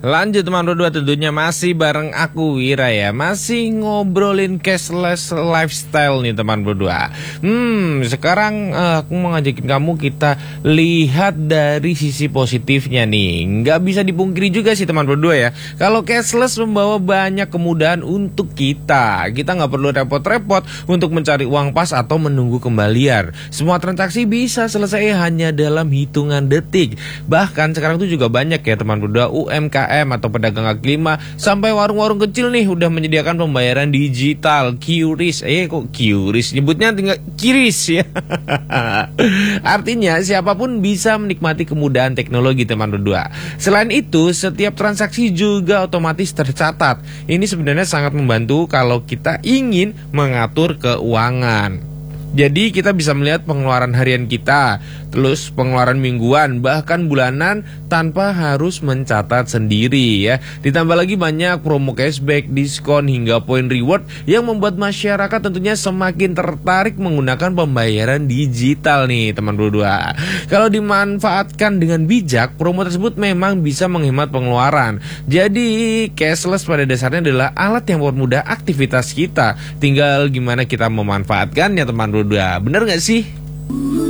Lanjut teman berdua, tentunya masih bareng aku Wira ya. Masih ngobrolin cashless lifestyle nih teman berdua. Sekarang aku mau ngajakin kamu kita lihat dari sisi positifnya nih. Nggak bisa dipungkiri juga sih teman berdua ya, kalau cashless membawa banyak kemudahan untuk kita. Kita nggak perlu repot-repot untuk mencari uang pas atau menunggu kembalian. Semua transaksi bisa selesai hanya dalam hitungan detik. Bahkan sekarang tuh juga banyak ya teman berdua, UMKM atau pedagang kaki lima sampai warung-warung kecil nih udah menyediakan pembayaran digital QRIS. Kok QRIS? Nyebutnya tinggal QRIS ya. Artinya siapapun bisa menikmati kemudahan teknologi teman berdua. Selain itu, setiap transaksi juga otomatis tercatat. Ini sebenarnya sangat membantu kalau kita ingin mengatur keuangan. Jadi kita bisa melihat pengeluaran harian kita, terus pengeluaran mingguan, bahkan bulanan tanpa harus mencatat sendiri ya. Ditambah lagi banyak promo cashback, diskon, hingga poin reward yang membuat masyarakat tentunya semakin tertarik menggunakan pembayaran digital nih teman berdua. Kalau dimanfaatkan dengan bijak, promo tersebut memang bisa menghemat pengeluaran. Jadi cashless pada dasarnya adalah alat yang mempermudah aktivitas kita. Tinggal gimana kita memanfaatkannya teman berdua. Bener gak sih?